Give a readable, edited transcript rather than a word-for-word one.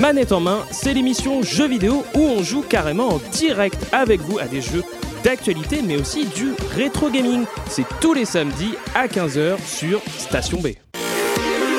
Manette en main, c'est l'émission jeux vidéo où on joue carrément en direct avec vous à des jeux d'actualité mais aussi du rétro gaming. C'est tous les samedis à 15h sur Station B.